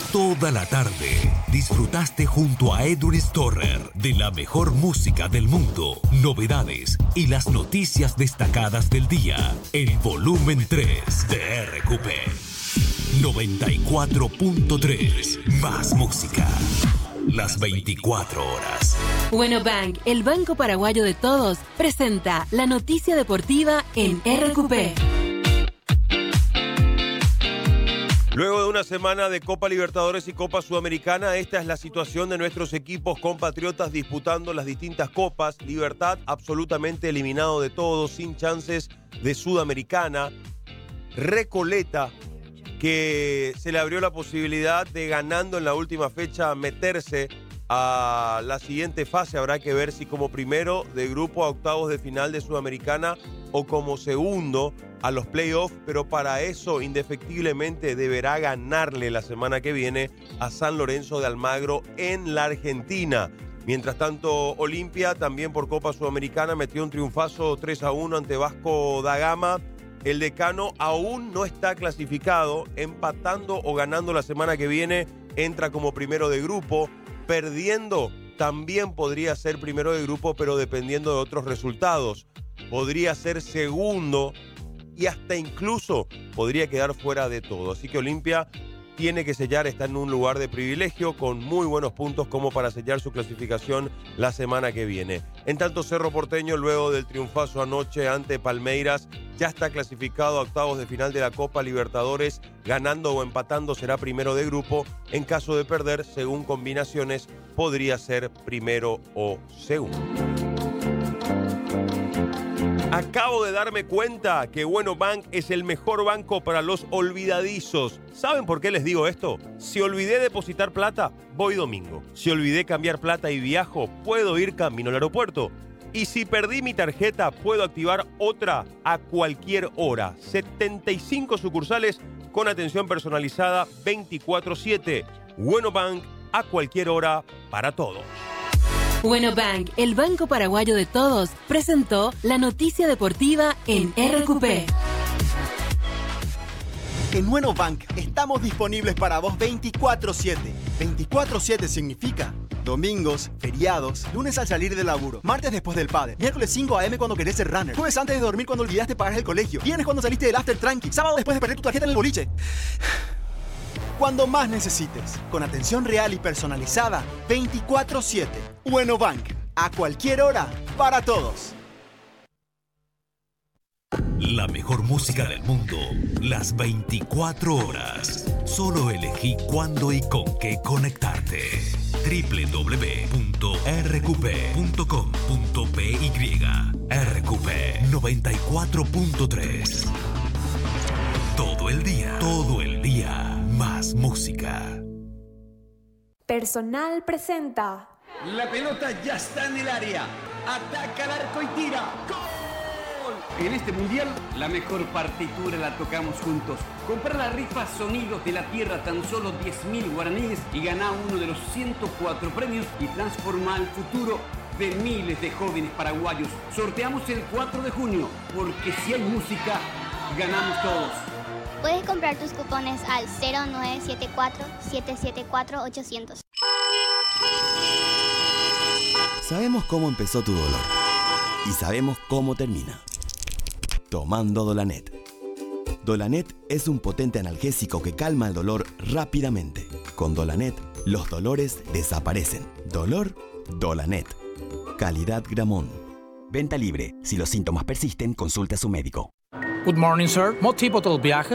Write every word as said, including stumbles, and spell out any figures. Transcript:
Toda la tarde disfrutaste junto a Edwin Storer de la mejor música del mundo, novedades y las noticias destacadas del día. El volumen tres de R Q P. noventa y cuatro punto tres. Más música. Las veinticuatro horas. Bueno Bank, el banco paraguayo de todos, presenta la noticia deportiva en R Q P. Luego de una semana de Copa Libertadores y Copa Sudamericana, esta es la situación de nuestros equipos compatriotas disputando las distintas copas. Libertad absolutamente eliminado de todo, sin chances de Sudamericana. Recoleta, que se le abrió la posibilidad de, ganando en la última fecha, meterse a la siguiente fase. Habrá que ver si como primero de grupo a octavos de final de Sudamericana o como segundo a los playoffs, pero para eso indefectiblemente deberá ganarle la semana que viene a San Lorenzo de Almagro en la Argentina. Mientras tanto, Olimpia, también por Copa Sudamericana, metió un triunfazo tres a uno ante Vasco da Gama. El decano aún no está clasificado, empatando o ganando la semana que viene, entra como primero de grupo. Perdiendo, también podría ser primero de grupo, pero dependiendo de otros resultados. Podría ser segundo y hasta incluso podría quedar fuera de todo. Así que Olimpia tiene que sellar, está en un lugar de privilegio con muy buenos puntos como para sellar su clasificación la semana que viene. En tanto, Cerro Porteño, luego del triunfazo anoche ante Palmeiras, ya está clasificado a octavos de final de la Copa Libertadores. Ganando o empatando será primero de grupo. En caso de perder, según combinaciones, podría ser primero o segundo. Acabo de darme cuenta que Bueno Bank es el mejor banco para los olvidadizos. ¿Saben por qué les digo esto? Si olvidé depositar plata, voy domingo. Si olvidé cambiar plata y viajo, puedo ir camino al aeropuerto. Y si perdí mi tarjeta, puedo activar otra a cualquier hora. setenta y cinco sucursales con atención personalizada veinticuatro siete. Bueno Bank, a cualquier hora, para todos. Bueno Bank, el banco paraguayo de todos, presentó la noticia deportiva en R Q P. En Bueno Bank estamos disponibles para vos veinticuatro siete. veinticuatro siete significa domingos, feriados, lunes al salir del laburo, martes después del padre, miércoles cinco a eme cuando querés ser runner, jueves antes de dormir cuando olvidaste pagar el colegio, viernes cuando saliste del after tranqui, sábado después de perder tu tarjeta en el boliche. Cuando más necesites, con atención real y personalizada, veinticuatro siete. Bueno Bank, a cualquier hora, para todos. La mejor música del mundo, las veinticuatro horas. Solo elegí cuándo y con qué conectarte. doble u doble u doble u punto r q p punto com punto p y. R Q P noventa y cuatro punto tres. Todo el día, todo el día, más música. Personal presenta. La pelota ya está en el área. Ataca al arco y tira. ¡Gol! En este mundial, la mejor partitura la tocamos juntos. Compra la rifa Sonidos de la Tierra, tan solo diez mil guaraníes, y gana uno de los ciento cuatro premios y transforma el futuro de miles de jóvenes paraguayos. Sorteamos el cuatro de junio, porque si hay música, ganamos todos. Puedes comprar tus cupones al cero nueve siete cuatro, siete siete cuatro, ocho cero cero. Sabemos cómo empezó tu dolor y sabemos cómo termina. Tomando Dolanet. Dolanet es un potente analgésico que calma el dolor rápidamente. Con Dolanet, los dolores desaparecen. Dolor, Dolanet. Calidad Gramón. Venta libre. Si los síntomas persisten, consulte a su médico. Good morning, sir. Motivo del viaje?